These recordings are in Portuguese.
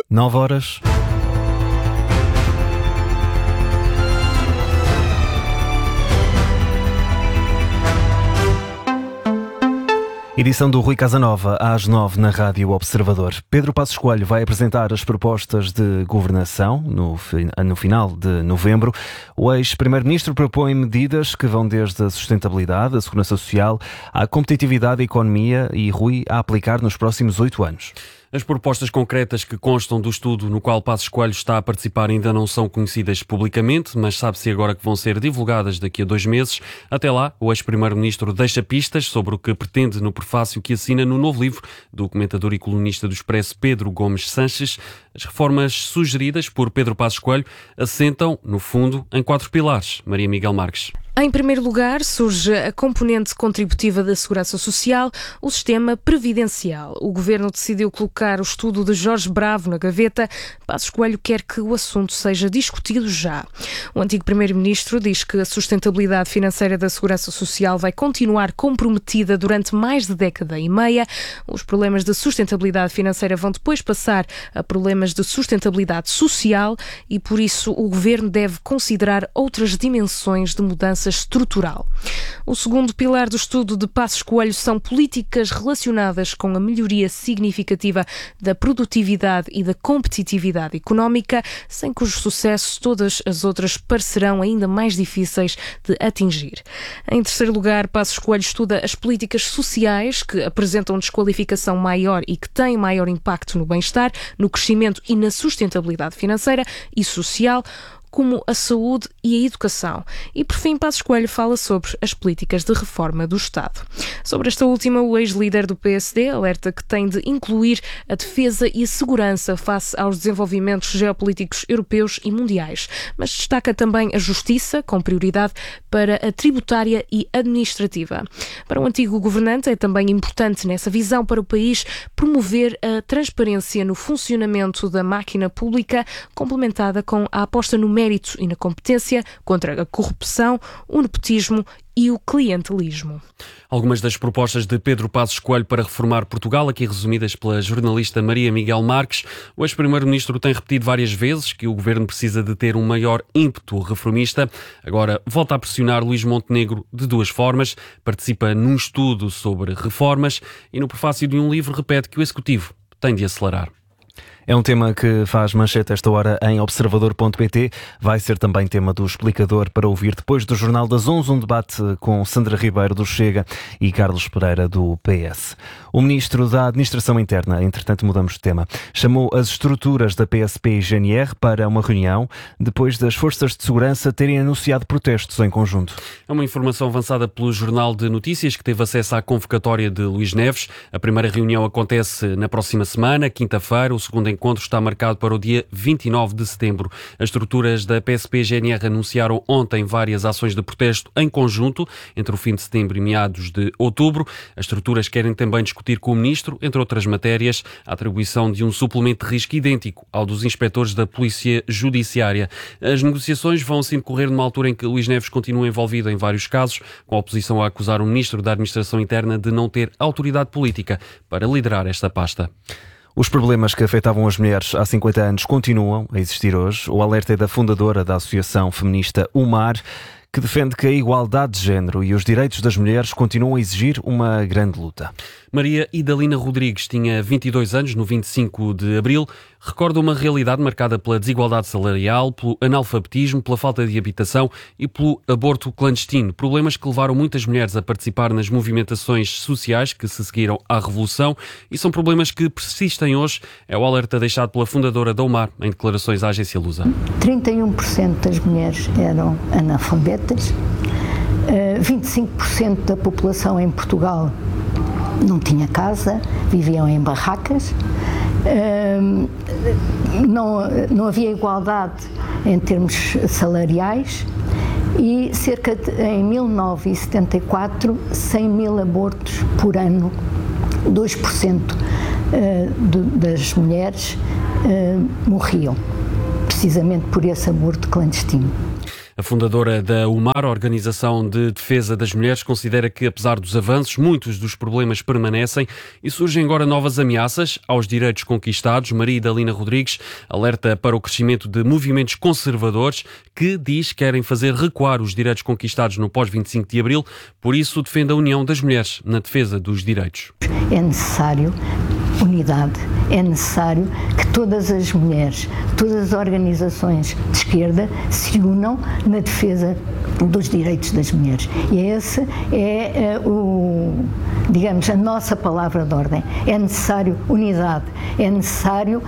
9 horas. Edição do Rui Casanova, às 9 na Rádio Observador. Pedro Passos Coelho vai apresentar as propostas de governação no final de novembro. O ex-primeiro-ministro propõe medidas que vão desde a sustentabilidade, a segurança social, à competitividade da economia e, Rui, a aplicar nos próximos 8 anos. As propostas concretas que constam do estudo no qual Passos Coelho está a participar ainda não são conhecidas publicamente, mas sabe-se agora que vão ser divulgadas daqui a 2 meses. Até lá, o ex-primeiro-ministro deixa pistas sobre o que pretende no prefácio que assina no novo livro do comentador e colunista do Expresso Pedro Gomes Sanches. As reformas sugeridas por Pedro Passos Coelho assentam, no fundo, em 4 pilares. Maria Miguel Marques. Em primeiro lugar, surge a componente contributiva da Segurança Social, o sistema previdencial. O Governo decidiu colocar o estudo de Jorge Bravo na gaveta. Passos Coelho quer que o assunto seja discutido já. O antigo Primeiro-Ministro diz que a sustentabilidade financeira da Segurança Social vai continuar comprometida durante mais de década e meia. Os problemas de sustentabilidade financeira vão depois passar a problemas de sustentabilidade social e, por isso, o Governo deve considerar outras dimensões de mudança estrutural. O segundo pilar do estudo de Passos Coelho são políticas relacionadas com a melhoria significativa da produtividade e da competitividade económica, sem cujo sucesso todas as outras parecerão ainda mais difíceis de atingir. Em terceiro lugar, Passos Coelho estuda as políticas sociais que apresentam desqualificação maior e que têm maior impacto no bem-estar, no crescimento e na sustentabilidade financeira e social, como a saúde e a educação. E, por fim, Passos Coelho fala sobre as políticas de reforma do Estado. Sobre esta última, o ex-líder do PSD alerta que tem de incluir a defesa e a segurança face aos desenvolvimentos geopolíticos europeus e mundiais, mas destaca também a justiça, com prioridade para a tributária e administrativa. Para o antigo governante, é também importante, nessa visão para o país, promover a transparência no funcionamento da máquina pública, complementada com a aposta no mérito e na competência, contra a corrupção, o nepotismo e o clientelismo. Algumas das propostas de Pedro Passos Coelho para reformar Portugal, aqui resumidas pela jornalista Maria Miguel Marques. O ex-primeiro-ministro tem repetido várias vezes que o governo precisa de ter um maior ímpeto reformista. Agora volta a pressionar Luís Montenegro de 2 formas. Participa num estudo sobre reformas e no prefácio de um livro repete que o Executivo tem de acelerar. É um tema que faz manchete esta hora em observador.pt. Vai ser também tema do Explicador para ouvir depois do Jornal das 11, um debate com Sandra Ribeiro do Chega e Carlos Pereira do PS. O Ministro da Administração Interna, entretanto mudamos de tema, chamou as estruturas da PSP e GNR para uma reunião depois das forças de segurança terem anunciado protestos em conjunto. É uma informação avançada pelo Jornal de Notícias, que teve acesso à convocatória de Luís Neves. A primeira reunião acontece na próxima semana, quinta-feira. O segundo encontro está marcado para o dia 29 de setembro. As estruturas da PSP e GNR anunciaram ontem várias ações de protesto em conjunto entre o fim de setembro e meados de outubro. As estruturas querem também discutir com o Ministro, entre outras matérias, a atribuição de um suplemento de risco idêntico ao dos inspectores da Polícia Judiciária. As negociações vão assim decorrer numa altura em que Luís Neves continua envolvido em vários casos, com a oposição a acusar o Ministro da Administração Interna de não ter autoridade política para liderar esta pasta. Os problemas que afetavam as mulheres há 50 anos continuam a existir hoje. O alerta é da fundadora da Associação Feminista UMAR, que defende que a igualdade de género e os direitos das mulheres continuam a exigir uma grande luta. Maria Idalina Rodrigues tinha 22 anos no 25 de abril. Recorda uma realidade marcada pela desigualdade salarial, pelo analfabetismo, pela falta de habitação e pelo aborto clandestino. Problemas que levaram muitas mulheres a participar nas movimentações sociais que se seguiram à Revolução e são problemas que persistem hoje. É o alerta deixado pela fundadora da UMAR em declarações à agência Lusa. 31% das mulheres eram analfabetas, 25% da população em Portugal não tinha casa, viviam em barracas, não havia igualdade em termos salariais e em 1974, 100 mil abortos por ano, 2% das mulheres morriam, precisamente por esse aborto clandestino. A fundadora da UMAR, a Organização de Defesa das Mulheres, considera que, apesar dos avanços, muitos dos problemas permanecem e surgem agora novas ameaças aos direitos conquistados. Maria Idalina Rodrigues alerta para o crescimento de movimentos conservadores que diz querem fazer recuar os direitos conquistados no pós-25 de Abril, por isso defende a união das mulheres na defesa dos direitos. É necessário unidade, é necessário que todas as mulheres, todas as organizações de esquerda se unam na defesa dos direitos das mulheres. E esse é digamos, a nossa palavra de ordem. É necessário unidade, é necessário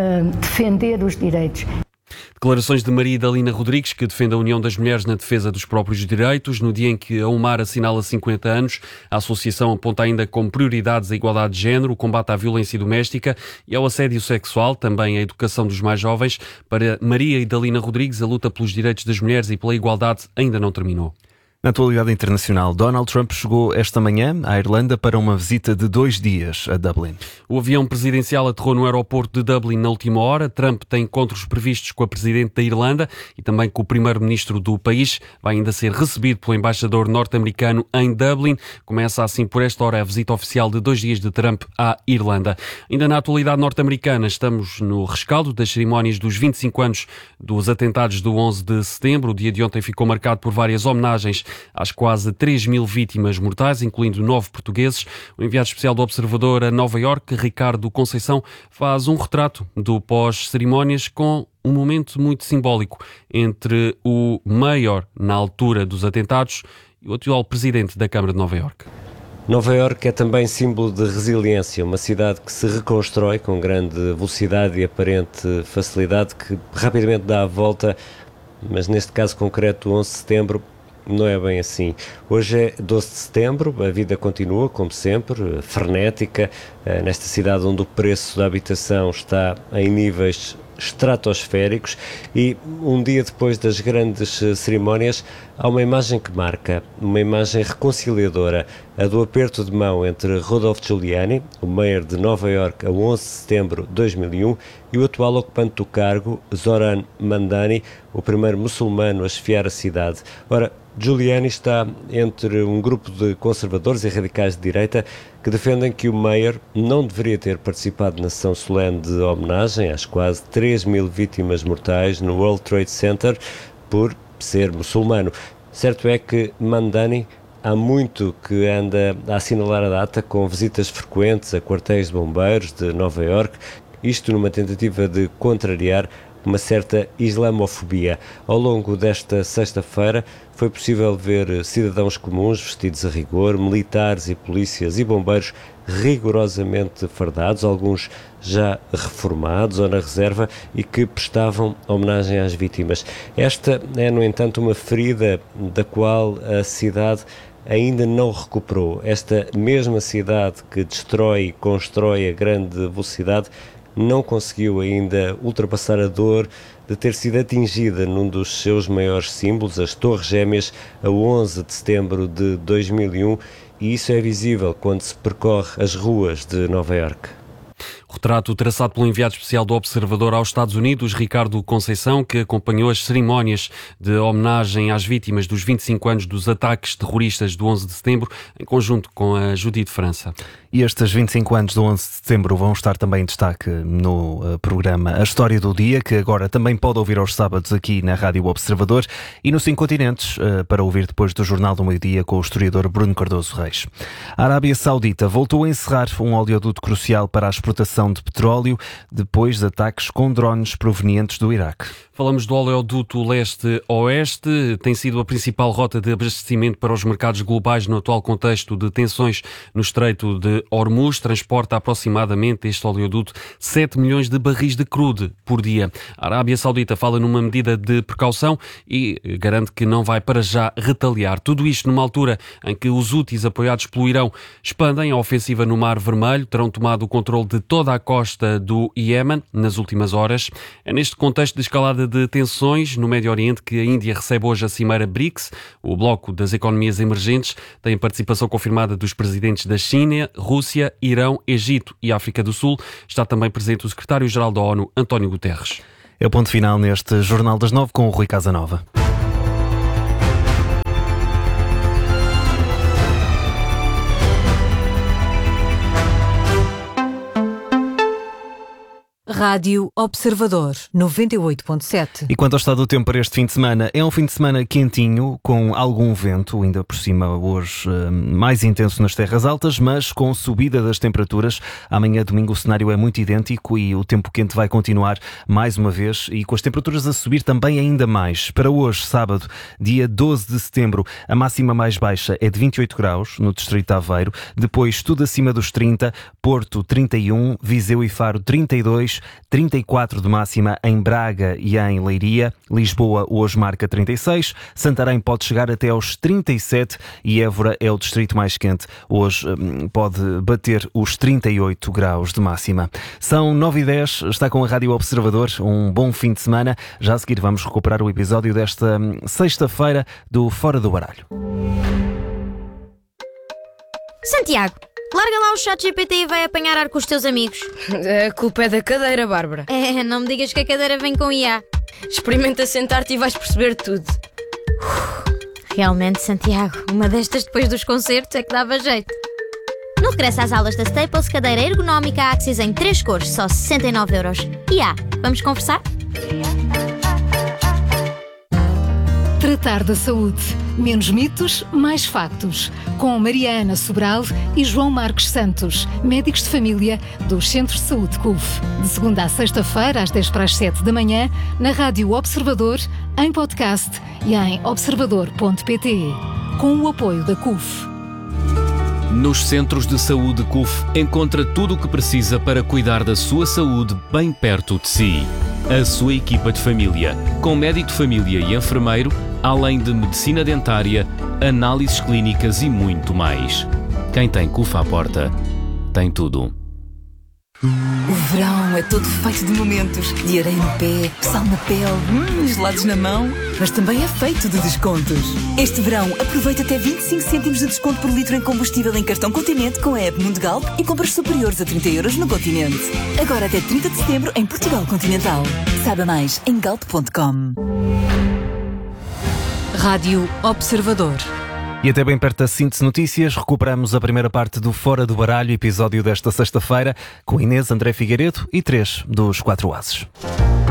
defender os direitos. Declarações de Maria Idalina Rodrigues, que defende a união das mulheres na defesa dos próprios direitos. No dia em que a UMAR assinala 50 anos, a associação aponta ainda como prioridades a igualdade de género, o combate à violência doméstica e ao assédio sexual, também a educação dos mais jovens. Para Maria Idalina Rodrigues, a luta pelos direitos das mulheres e pela igualdade ainda não terminou. Na atualidade internacional, Donald Trump chegou esta manhã à Irlanda para uma visita de 2 dias a Dublin. O avião presidencial aterrou no aeroporto de Dublin na última hora. Trump tem encontros previstos com a Presidente da Irlanda e também com o Primeiro-Ministro do país. Vai ainda ser recebido pelo embaixador norte-americano em Dublin. Começa assim por esta hora a visita oficial de 2 dias de Trump à Irlanda. Ainda na atualidade norte-americana, estamos no rescaldo das cerimónias dos 25 anos dos atentados do 11 de setembro. O dia de ontem ficou marcado por várias homenagens às quase 3.000 vítimas mortais, incluindo 9 portugueses. O enviado especial do Observador a Nova Iorque, Ricardo Conceição, faz um retrato do pós-cerimónias com um momento muito simbólico entre o mayor na altura dos atentados e o atual presidente da Câmara de Nova Iorque. Nova Iorque é também símbolo de resiliência, uma cidade que se reconstrói com grande velocidade e aparente facilidade, que rapidamente dá a volta, mas neste caso concreto, o 11 de setembro, não é bem assim. Hoje é 12 de setembro, a vida continua, como sempre, frenética, nesta cidade onde o preço da habitação está em níveis estratosféricos e um dia depois das grandes cerimónias há uma imagem que marca, uma imagem reconciliadora, a do aperto de mão entre Rudolph Giuliani, o mayor de Nova Iorque a 11 de setembro de 2001, e o atual ocupante do cargo, Zoran Mandani, o primeiro muçulmano a chefiar a cidade. Ora, Giuliani está entre um grupo de conservadores e radicais de direita que defendem que o mayor não deveria ter participado na sessão solene de homenagem às quase 3.000 vítimas mortais no World Trade Center por ser muçulmano. Certo é que Mandani há muito que anda a assinalar a data com visitas frequentes a quartéis de bombeiros de Nova Iorque, isto numa tentativa de contrariar uma certa islamofobia. Ao longo desta sexta-feira foi possível ver cidadãos comuns vestidos a rigor, militares e polícias e bombeiros rigorosamente fardados, alguns já reformados ou na reserva e que prestavam homenagem às vítimas. Esta é, no entanto, uma ferida da qual a cidade ainda não recuperou. Esta mesma cidade que destrói e constrói a grande velocidade não conseguiu ainda ultrapassar a dor de ter sido atingida num dos seus maiores símbolos, as Torres Gêmeas, a 11 de setembro de 2001, e isso é visível quando se percorre as ruas de Nova Iorque. O retrato traçado pelo enviado especial do Observador aos Estados Unidos, Ricardo Conceição, que acompanhou as cerimónias de homenagem às vítimas dos 25 anos dos ataques terroristas do 11 de setembro, em conjunto com a Judite França. E estes 25 anos do 11 de setembro vão estar também em destaque no programa A História do Dia, que agora também pode ouvir aos sábados aqui na Rádio Observador e no 5 Continentes, para ouvir depois do Jornal do Meio-Dia com o historiador Bruno Cardoso Reis. A Arábia Saudita voltou a encerrar um oleoduto crucial para a exportação de petróleo depois de ataques com drones provenientes do Iraque. Falamos do oleoduto leste-oeste, tem sido a principal rota de abastecimento para os mercados globais no atual contexto de tensões no Estreito de Hormuz. Transporta aproximadamente este oleoduto 7 milhões de barris de crude por dia. A Arábia Saudita fala numa medida de precaução e garante que não vai para já retaliar. Tudo isto numa altura em que os Houthis, apoiados pelo Irão, expandem a ofensiva no Mar Vermelho, terão tomado o controle de toda a costa do Iémen nas últimas horas. É neste contexto de escalada de tensões no Médio Oriente que a Índia recebe hoje a cimeira BRICS, o bloco das economias emergentes. Tem participação confirmada dos presidentes da China, Rússia, Irão, Egito e África do Sul. Está também presente o secretário-geral da ONU, António Guterres. É o ponto final neste Jornal das 9 com o Rui Casanova. Rádio Observador 98.7. E quanto ao estado do tempo para este fim de semana, é um fim de semana quentinho, com algum vento, ainda por cima hoje mais intenso nas terras altas, mas com subida das temperaturas. Amanhã, domingo, o cenário é muito idêntico e o tempo quente vai continuar mais uma vez e com as temperaturas a subir também ainda mais. Para hoje, sábado, dia 12 de setembro, a máxima mais baixa é de 28 graus no distrito de Aveiro, depois tudo acima dos 30, Porto 31, Viseu e Faro 32, 34 de máxima em Braga e em Leiria. Lisboa hoje marca 36, Santarém pode chegar até aos 37 e Évora é o distrito mais quente. Hoje pode bater os 38 graus de máxima. São 9h10, está com a Rádio Observador. Um bom fim de semana. Já a seguir vamos recuperar o episódio desta sexta-feira do Fora do Baralho. Santiago, larga lá o ChatGPT e vai apanhar ar com os teus amigos. A culpa é da cadeira, Bárbara. Não me digas que a cadeira vem com IA. Experimenta sentar-te e vais perceber tudo. Realmente, Santiago, uma destas depois dos concertos é que dava jeito. No regresso às aulas da Staples, cadeira ergonómica Axis em 3 cores, só 69€. IA, vamos conversar? Tratar da saúde. Menos mitos, mais factos. Com Mariana Sobral e João Marcos Santos, médicos de família dos Centros de Saúde CUF. De segunda à sexta-feira, às 10:07 da manhã, na Rádio Observador, em podcast e em observador.pt. Com o apoio da CUF. Nos Centros de Saúde CUF encontra tudo o que precisa para cuidar da sua saúde bem perto de si. A sua equipa de família, com médico de família e enfermeiro, além de medicina dentária, análises clínicas e muito mais. Quem tem CUF à porta, tem tudo. O verão é todo feito de momentos, de areia no pé, sal na pele, gelados na mão, mas também é feito de descontos. Este verão aproveita até 25 cêntimos de desconto por litro em combustível em cartão Continente com a app Mundo Galp e compras superiores a 30€ no Continente. Agora até 30 de setembro em Portugal Continental. Saiba mais em galp.com. Rádio Observador. E até bem perto da síntese notícias, recuperamos a primeira parte do Fora do Baralho, episódio desta sexta-feira, com Inês, André Figueiredo e 3 dos 4 ases.